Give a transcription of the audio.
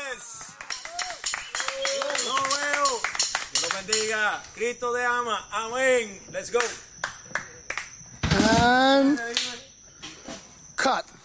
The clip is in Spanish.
Yes. No veo. Dios lo bendiga. Cristo te ama. Amén. Let's go. And cut.